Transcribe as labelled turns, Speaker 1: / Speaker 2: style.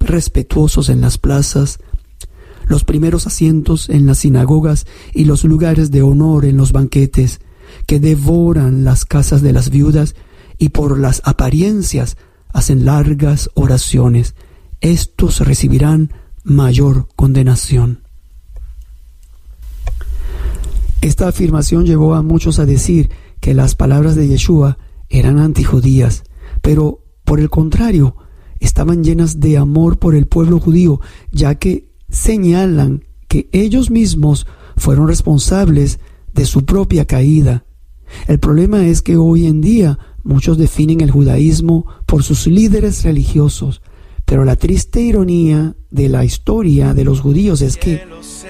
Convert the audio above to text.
Speaker 1: respetuosos en las plazas, los primeros asientos en las sinagogas y los lugares de honor en los banquetes, que devoran las casas de las viudas y por las apariencias hacen largas oraciones. Estos recibirán mayor condenación. Esta afirmación llevó a muchos a decir que las palabras de Yeshua eran antijudías, pero por el contrario, estaban llenas de amor por el pueblo judío, ya que señalan que ellos mismos fueron responsables de su propia caída. El problema es que hoy en día muchos definen el judaísmo por sus líderes religiosos, pero la triste ironía de la historia de los judíos es que